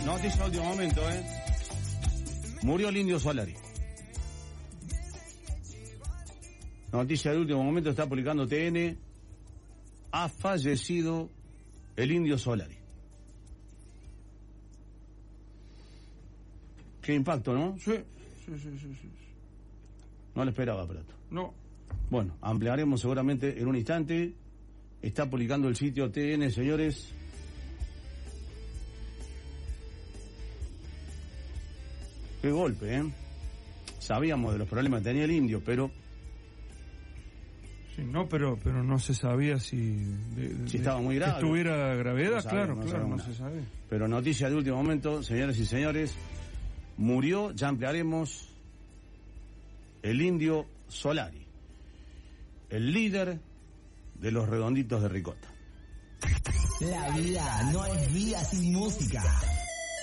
Noticia de último momento, Murió el Indio Solari. Noticia de último momento, está publicando TN. Ha fallecido el Indio Solari. Qué impacto, ¿no? Sí. No lo esperaba, Prato. No. Bueno, ampliaremos seguramente en un instante. Está publicando el sitio TN, señores. Qué golpe, Sabíamos de los problemas que tenía el Indio, pero... Sí, no, pero no se sabía si estaba muy grave. Estuviera gravedad, no no se sabía. Pero noticia de último momento, señoras y señores, murió, ya ampliaremos, el Indio Solari, el líder de los Redonditos de Ricota. La vida no es vida sin música.